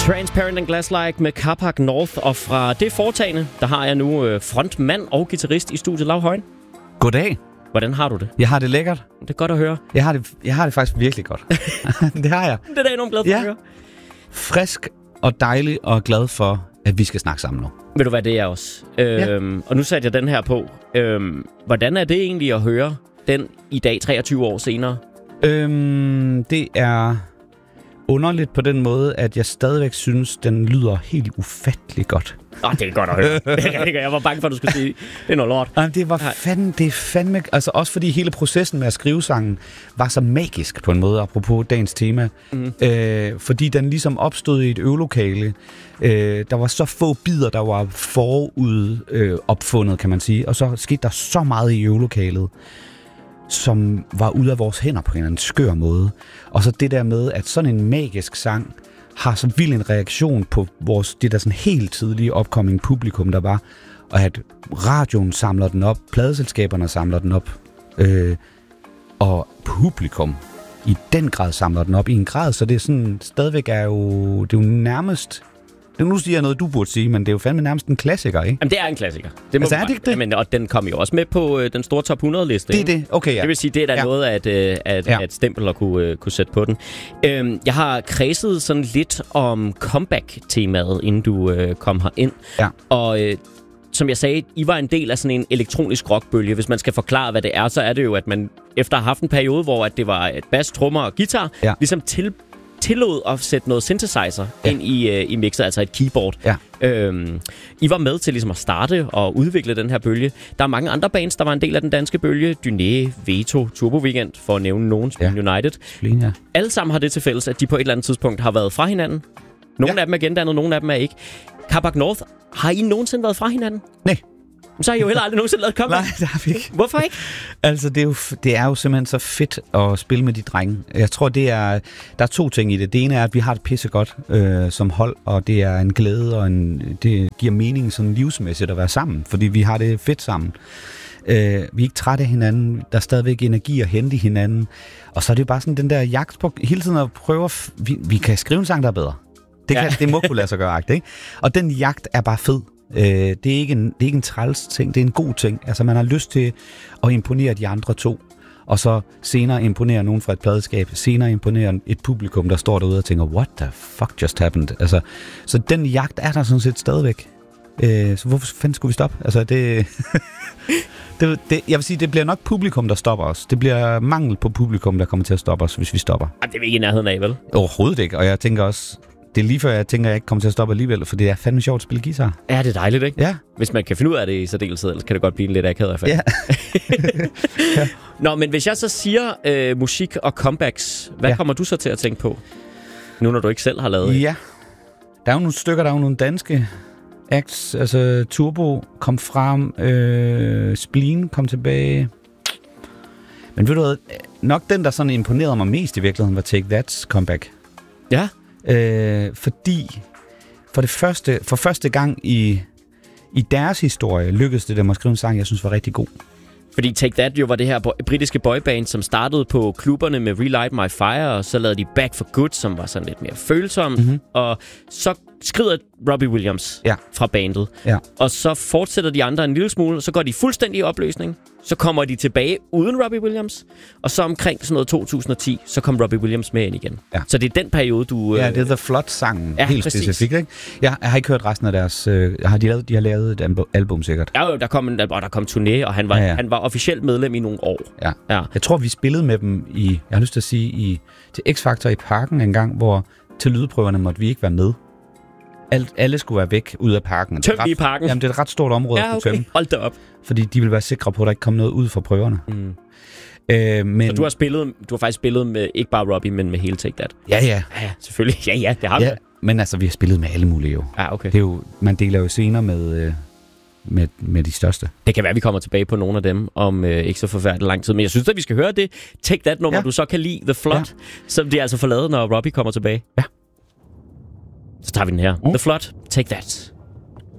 Transparent and Glass-like med Carpac North, og fra det foretagende, der har jeg nu frontmand og guitarist i studiet, Lau Højen. Goddag. Hvordan har du det? Jeg har det lækkert. Det er godt at høre. Jeg har det faktisk virkelig godt. Det har jeg. Det er da enormt glad for at høre. Frisk og dejlig og glad for, at vi skal snakke sammen nu. Ved du hvad, det er også. Og nu satte jeg den her på. Hvordan er det egentlig at høre den i dag, 23 år senere? Det er underligt på den måde, at jeg stadigvæk synes, den lyder helt ufattelig godt. Det er godt at høre. Jeg var bange for, at du skulle sige, det er noget lort. Det er fandme... Altså også fordi hele processen med at skrive sangen var så magisk på en måde, apropos dagens tema. Fordi den ligesom opstod i et øvelokale. Der var så få bidder, der var forud opfundet, kan man sige. Og så skete der så meget i øvelokalet, som var ude af vores hænder på en eller anden skør måde. Og så det der med, at sådan en magisk sang har så vild en reaktion på det der sådan helt tidlige opkommende publikum, der var, og at radioen samler den op, pladeselskaberne samler den op, og publikum i den grad samler den op i en grad, så det er sådan, stadigvæk det er jo nærmest... Nu siger jeg noget, du burde sige, men det er jo fandme nærmest en klassiker, ikke? Jamen, det er en klassiker. Det må er det ikke det? Jamen, og den kom jo også med på den store top 100-liste. Det er det, okay, ja. Det vil sige, det er da noget af et stempel at kunne sætte på den. Jeg har kredset sådan lidt om comeback-temaet, inden du kom herind. Ja. Og som jeg sagde, I var en del af sådan en elektronisk rockbølge. Hvis man skal forklare, hvad det er, så er det jo, at man efter at have haft en periode, hvor at det var et bas, trommer og guitar, ligesom tillod at sætte noget synthesizer ind i mixet, altså et keyboard. Ja. I var med til ligesom at starte og udvikle den her bølge. Der er mange andre bands, der var en del af den danske bølge. Dyné, Veto, Turbo Weekend, for at nævne nogen, United. Ja. Alle sammen har det til fælles, at de på et eller andet tidspunkt har været fra hinanden. Nogle af dem er gendannet, nogle af dem er ikke. Carpac North, har I nogensinde været fra hinanden? Nej. Så har I jo heller aldrig nogensinde lavet comeback. Nej, det har vi ikke. Hvorfor ikke? Altså, det er jo simpelthen så fedt at spille med de drenge. Jeg tror, der er to ting i det. Det ene er, at vi har det pissegodt som hold, og det er en glæde, og det giver mening sådan livsmæssigt at være sammen, fordi vi har det fedt sammen. Vi er ikke trætte af hinanden. Der er stadigvæk energi at hente i hinanden. Og så er det jo bare sådan den der jagt på hele tiden at prøve vi kan skrive en sang, der er bedre. Det må kunne lade sig gøre, ikke? Og den jagt er bare fed. Det er ikke en træls ting, det er en god ting. Altså man har lyst til at imponere de andre to, og så senere imponere nogen fra et pladeskab, senere imponere et publikum, der står derude og tænker, what the fuck just happened? Altså, så den jagt er der sådan set stadigvæk. Så hvorfor fanden skulle vi stoppe? Altså jeg vil sige, det bliver nok publikum, der stopper os. Det bliver mangel på publikum, der kommer til at stoppe os, hvis vi stopper. Det er vi ikke i nærheden af, vel? Overhovedet ikke, og jeg tænker også... Det er lige før, jeg tænker, at jeg ikke kommer til at stoppe alligevel, for det er fandme sjovt at spille guitar. Ja, det er dejligt, ikke? Ja. Hvis man kan finde ud af det i særdeleshed, ellers kan det godt blive en lidt akavet affald. Ja. Ja. Nå, men hvis jeg så siger musik og comebacks, hvad kommer du så til at tænke på? Nu når du ikke selv har lavet det. Ja. Der er jo nogle stykker, der er jo nogle danske acts. Altså Turbo kom frem, Spleen kom tilbage. Men ved du hvad, nok den, der sådan imponerede mig mest i virkeligheden, var Take That's comeback. Ja. Fordi for første gang i deres historie lykkedes det dem at skrive en sang, jeg synes var rigtig god. Fordi Take That jo var det her britiske boyband, som startede på klubberne med Relight My Fire, og så lavede de Back for Good, som var sådan lidt mere følsom. Og så skrider Robbie Williams fra bandet. Ja. Og så fortsætter de andre en lille smule, og så går de fuldstændig i opløsning. Så kommer de tilbage uden Robbie Williams. Og så omkring sådan noget 2010, så kom Robbie Williams med ind igen. Ja. Så det er den periode, du... Ja, det er The Flood-sangen, helt specifikt, ikke? Jeg har ikke hørt resten af deres... De har lavet et album sikkert. Ja, der kom turné, og han var officielt medlem i nogle år. Ja. Jeg tror, vi spillede med dem jeg har lyst til at sige, til X-Factor i Parken en gang, hvor til lydprøverne måtte vi ikke være med. Alle skulle være væk ud af parken. Tøm i parken? Jamen, det er et ret stort område at kunne tømme. Hold da op. Fordi de vil være sikre på, at der ikke kom noget ud fra prøverne. Men... Så du har faktisk spillet med, ikke bare Robbie, men med hele Take That? Ja, selvfølgelig. Ja, det har vi. Men altså, vi har spillet med alle mulige jo. Ja, okay. Det er jo, man deler jo scener med de største. Det kan være, vi kommer tilbage på nogle af dem om ikke så forfærdeligt lang tid. Men jeg synes, at vi skal høre det Take That-nummer, du så kan lide, The Flood, som de altså får lavet, når Robbie kommer tilbage. Ja. Så tager vi den her. The Flood, Take That.